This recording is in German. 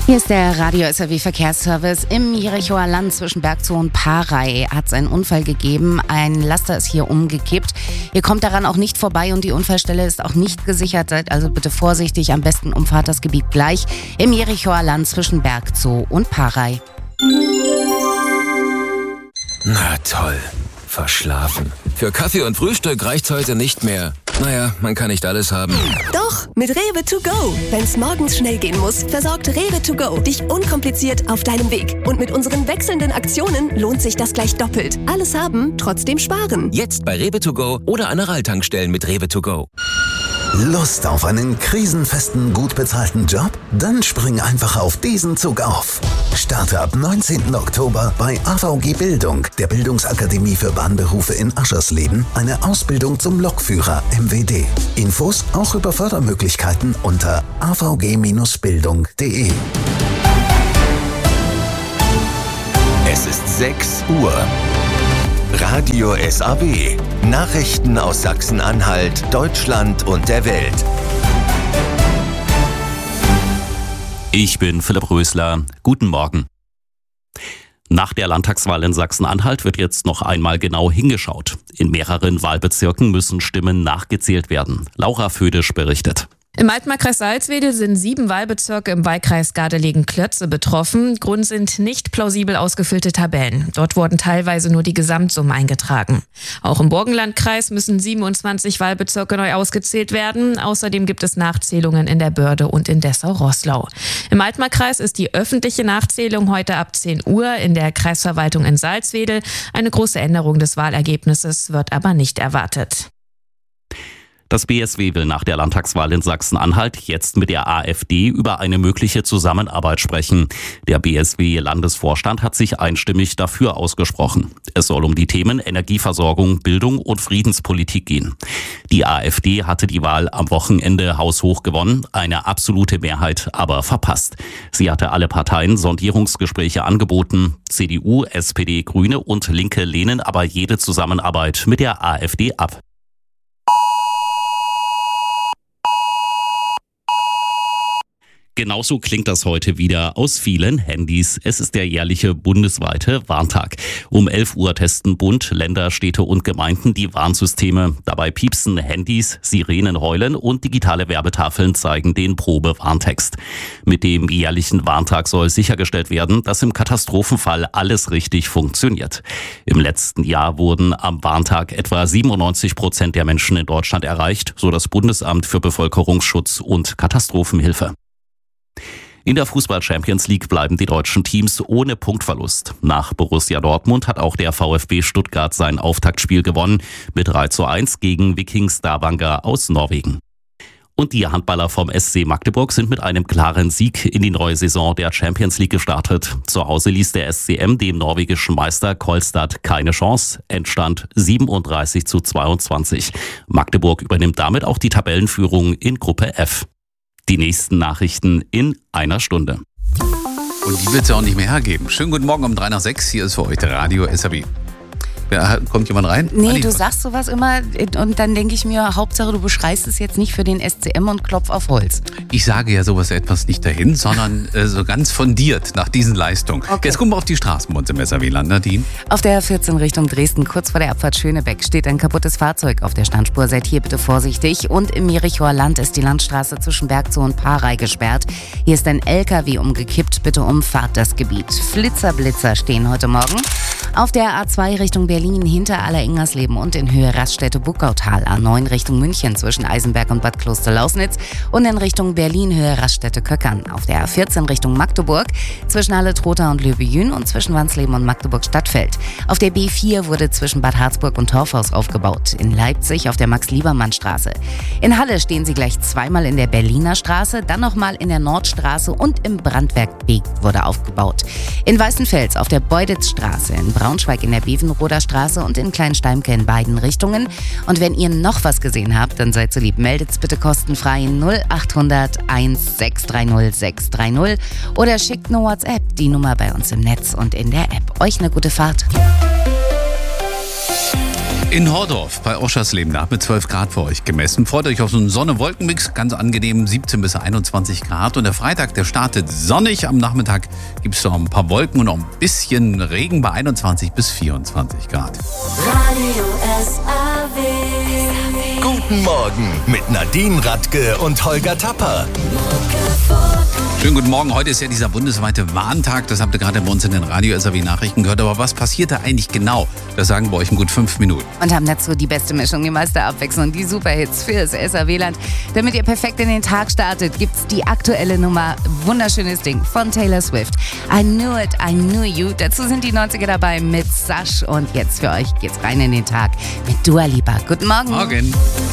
Hier ist der Radio-SAW-Verkehrsservice. Im Jerichoer Land zwischen Bergzoo und Paarei hat es einen Unfall gegeben. Ein Laster ist hier umgekippt. Ihr kommt daran auch nicht vorbei und die Unfallstelle ist auch nicht gesichert. Seid also bitte vorsichtig. Am besten umfahrt das Gebiet gleich. Im Jerichoer Land zwischen Bergzoo und Paarei. Na toll. Verschlafen. Für Kaffee und Frühstück reicht's heute nicht mehr. Naja, man kann nicht alles haben. Doch, mit Rewe to go. Wenn's morgens schnell gehen muss, versorgt Rewe to go dich unkompliziert auf deinem Weg. Und mit unseren wechselnden Aktionen lohnt sich das gleich doppelt. Alles haben, trotzdem sparen. Jetzt bei Rewe to go oder an Aral-Tankstellen mit Rewe to go. Lust auf einen krisenfesten, gut bezahlten Job? Dann spring einfach auf diesen Zug auf. Starte ab 19. Oktober bei AVG Bildung, der Bildungsakademie für Bahnberufe in Aschersleben, eine Ausbildung zum Lokführer MWD. Infos auch über Fördermöglichkeiten unter avg-bildung.de. Es ist 6 Uhr. Radio SAW. Nachrichten aus Sachsen-Anhalt, Deutschland und der Welt. Ich bin Philipp Rösler. Guten Morgen. Nach der Landtagswahl in Sachsen-Anhalt wird jetzt noch einmal genau hingeschaut. In mehreren Wahlbezirken müssen Stimmen nachgezählt werden. Laura Födisch berichtet. Im Altmarkkreis Salzwedel sind 7 Wahlbezirke im Wahlkreis Gardelegen-Klötze betroffen. Grund sind nicht plausibel ausgefüllte Tabellen. Dort wurden teilweise nur die Gesamtsummen eingetragen. Auch im Burgenlandkreis müssen 27 Wahlbezirke neu ausgezählt werden. Außerdem gibt es Nachzählungen in der Börde und in Dessau-Roßlau. Im Altmarkkreis ist die öffentliche Nachzählung heute ab 10 Uhr in der Kreisverwaltung in Salzwedel. Eine große Änderung des Wahlergebnisses wird aber nicht erwartet. Das BSW will nach der Landtagswahl in Sachsen-Anhalt jetzt mit der AfD über eine mögliche Zusammenarbeit sprechen. Der BSW-Landesvorstand hat sich einstimmig dafür ausgesprochen. Es soll um die Themen Energieversorgung, Bildung und Friedenspolitik gehen. Die AfD hatte die Wahl am Wochenende haushoch gewonnen, eine absolute Mehrheit aber verpasst. Sie hatte alle Parteien Sondierungsgespräche angeboten. CDU, SPD, Grüne und Linke lehnen aber jede Zusammenarbeit mit der AfD ab. Genauso klingt das heute wieder aus vielen Handys. Es ist der jährliche bundesweite Warntag. Um 11 Uhr testen Bund, Länder, Städte und Gemeinden die Warnsysteme. Dabei piepsen Handys, Sirenen heulen und digitale Werbetafeln zeigen den Probe-Warntext. Mit dem jährlichen Warntag soll sichergestellt werden, dass im Katastrophenfall alles richtig funktioniert. Im letzten Jahr wurden am Warntag etwa 97% der Menschen in Deutschland erreicht, so das Bundesamt für Bevölkerungsschutz und Katastrophenhilfe. In der Fußball-Champions League bleiben die deutschen Teams ohne Punktverlust. Nach Borussia Dortmund hat auch der VfB Stuttgart sein Auftaktspiel gewonnen mit 3:1 gegen Viking Stavanger aus Norwegen. Und die Handballer vom SC Magdeburg sind mit einem klaren Sieg in die neue Saison der Champions League gestartet. Zu Hause ließ der SCM dem norwegischen Meister Kolstad keine Chance. Endstand 37:22. Magdeburg übernimmt damit auch die Tabellenführung in Gruppe F. Die nächsten Nachrichten in einer Stunde. Und die wird es ja auch nicht mehr hergeben. Schönen guten Morgen um 3:06. Hier ist für euch der Radio SAW. Kommt jemand rein? Nee, du sagst sowas immer und dann denke ich mir, Hauptsache du beschreist es jetzt nicht für den SCM und klopf auf Holz. Ich sage ja sowas etwas nicht dahin, sondern so ganz fundiert nach diesen Leistungen. Okay. Jetzt gucken wir auf die Straßen bei uns im SAW-Land, Nadine. Auf der A14 Richtung Dresden, kurz vor der Abfahrt Schönebeck, steht ein kaputtes Fahrzeug auf der Standspur. Seid hier bitte vorsichtig. Und im Jerichoer Land ist die Landstraße zwischen Bergzoo und Paarei gesperrt. Hier ist ein LKW umgekippt. Bitte umfahrt das Gebiet. Blitzer stehen heute Morgen. Auf der A2 Richtung Berlin hinter Aller-Ingersleben und in Höhe Raststätte-Buckautal. A9 Richtung München zwischen Eisenberg und Bad Kloster-Lausnitz und in Richtung Berlin Höhe Raststätte-Köckern. Auf der A14 Richtung Magdeburg zwischen Halle-Trotha und Löwe-Jün und zwischen Wansleben und Magdeburg-Stadtfeld. Auf der B4 wurde zwischen Bad Harzburg und Torfhaus aufgebaut. In Leipzig auf der Max-Liebermann-Straße. In Halle stehen sie gleich zweimal in der Berliner Straße, dann nochmal in der Nordstraße und im Brandwerk B wurde aufgebaut. In Weißenfels auf der Beuditzstraße, in Braunschweig in der Bevenroder Straße und in Kleinsteimke in beiden Richtungen. Und wenn ihr noch was gesehen habt, dann seid so lieb, meldet's bitte kostenfrei 0800 1630 630 oder schickt eine WhatsApp, die Nummer bei uns im Netz und in der App. Euch eine gute Fahrt. In Hordorf bei Oschersleben, da hat mit 12 Grad für euch gemessen. Freut euch auf so einen Sonne-Wolken-Mix, ganz angenehm, 17 bis 21 Grad. Und der Freitag, der startet sonnig. Am Nachmittag gibt es noch ein paar Wolken und noch ein bisschen Regen bei 21 bis 24 Grad. Radio SAW. Guten Morgen mit Nadine Radke und Holger Tapper. Schönen guten Morgen. Heute ist ja dieser bundesweite Warntag. Das habt ihr gerade bei uns in den Radio SAW Nachrichten gehört. Aber was passiert da eigentlich genau? Das sagen wir euch in gut 5 Minuten. Und haben dazu die beste Mischung, die meiste Abwechslung, die Superhits für das SAW-Land. Damit ihr perfekt in den Tag startet, gibt's die aktuelle Nummer Wunderschönes Ding von Taylor Swift. I Knew It, I Knew You. Dazu sind die 90er dabei mit Sash. Und jetzt für euch geht's rein in den Tag mit Dua Lipa. Guten Morgen. Morgen.